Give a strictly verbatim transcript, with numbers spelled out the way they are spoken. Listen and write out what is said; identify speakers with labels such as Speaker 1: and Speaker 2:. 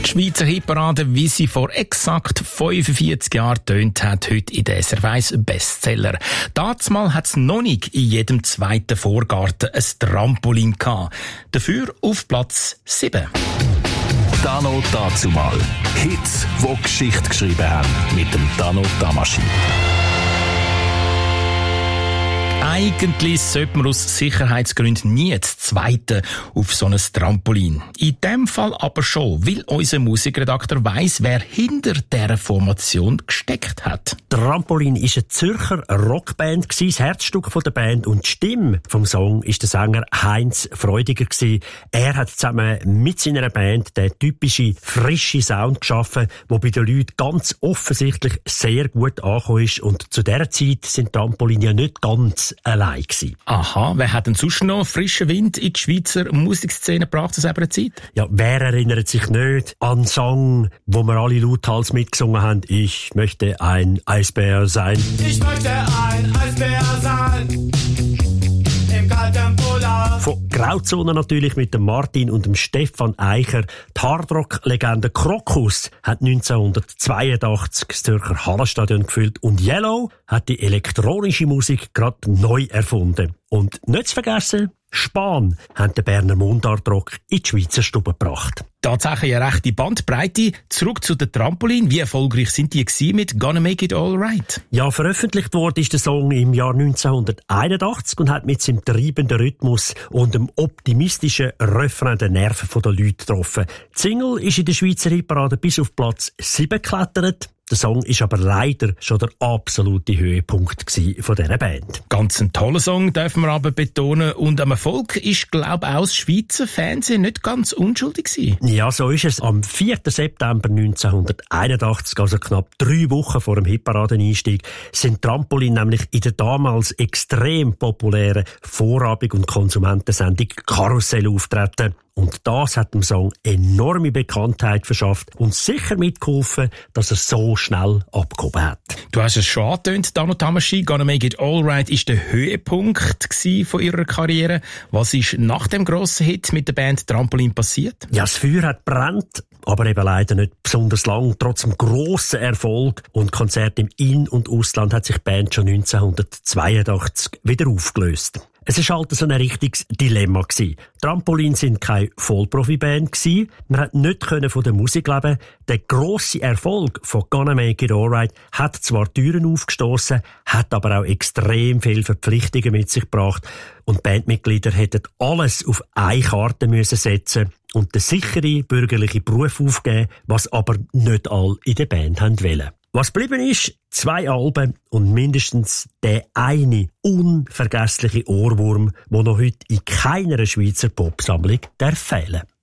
Speaker 1: Die Schweizer Hitparade, wie sie vor exakt fünfundvierzig Jahren getönt hat, heute in der S R F eins Bestseller. Dazumal hat es noch nicht in jedem zweiten Vorgarten ein Trampolin gehabt. Dafür auf Platz sieben.
Speaker 2: Dano dazumal. Hits, die Geschichte geschrieben haben. Mit dem Dano Damaschin.
Speaker 1: Eigentlich sollte man aus Sicherheitsgründen nie das Zweite auf so ein Trampolin. In dem Fall aber schon, weil unser Musikredakteur weiss, wer hinter dieser Formation gesteckt hat.
Speaker 3: Trampolin war eine Zürcher Rockband, das Herzstück der Band, und die Stimme vom Song ist der Sänger Heinz Freudiger. Er hat zusammen mit seiner Band den typischen, frischen Sound geschaffen, der bei den Leuten ganz offensichtlich sehr gut angekommen ist. Und zu dieser Zeit sind Trampolin ja nicht ganz allein gewesen.
Speaker 1: Aha, wer hat denn sonst noch frischen Wind in die Schweizer Musikszene gebracht zu dieser Zeit?
Speaker 3: Ja, wer erinnert sich nicht an einen Song, wo wir alle lauthals mitgesungen haben? Ich möchte ein Eisbär sein.
Speaker 4: Ich möchte ein Eisbär sein. Im kalten Polar.
Speaker 3: Von Grauzone natürlich mit dem Martin und dem Stefan Eicher. Die Hardrock-Legende Krokus hat neunzehnhundertzweiundachtzig das Zürcher Hallenstadion gefüllt und Yellow hat die elektronische Musik gerade neu erfunden. Und nicht zu vergessen, Span haben den Berner Mundartrock in die Schweizer Stube gebracht.
Speaker 1: Tatsächlich eine rechte Bandbreite. Zurück zu den Trampolin. Wie erfolgreich sind die gewesen mit «Gonna Make It All Right»?
Speaker 3: Ja, veröffentlicht wurde ist der Song im Jahr neunzehnhunderteinundachtzig und hat mit seinem treibenden Rhythmus und dem optimistischen Refrain den Nerven der Leute getroffen. Die Single ist in der Schweizer Hitparade bis auf Platz sieben geklettert. Der Song ist aber leider schon der absolute Höhepunkt von dieser Band.
Speaker 1: Ganz ein toller Song, dürfen wir aber betonen. Und am Erfolg ist, glaube ich, auch das Schweizer Fernsehen nicht ganz unschuldig gewesen.
Speaker 3: Ja, so ist es. Am vierten September neunzehnhunderteinundachtzig, also knapp drei Wochen vor dem Hitparadeneinstieg, sind Trampolin nämlich in der damals extrem populären Vorabend- und Konsumentensendung Karussell auftreten. Und das hat dem Song enorme Bekanntheit verschafft und sicher mitgeholfen, dass er so schnell abgehoben hat.
Speaker 1: Du hast es schon angetönt, Dano Damaschin. «Gonna Make It All Right» war der Höhepunkt von ihrer Karriere. Was ist nach dem grossen Hit mit der Band Trampolin passiert?
Speaker 3: Ja, das Feuer hat brennt, aber eben leider nicht besonders lang. Trotz dem grossen Erfolg und Konzert im In- und Ausland hat sich die Band schon neunzehnhundertzweiundachtzig wieder aufgelöst. Es war halt so ein richtiges Dilemma gewesen. Trampolin sind keine Vollprofi-Band gewesen. Man hat nicht von der Musik leben. Der grosse Erfolg von «Gonna Make It All Right» hat zwar Türen aufgestossen, hat aber auch extrem viele Verpflichtungen mit sich gebracht. Und die Bandmitglieder hätten alles auf eine Karte müssen setzen und den sicheren bürgerlichen Beruf aufgeben, was aber nicht alle in der Band haben wollen. Was geblieben ist, zwei Alben und mindestens der eine unvergessliche Ohrwurm, der noch heute in keiner Schweizer Popsammlung fehlen darf.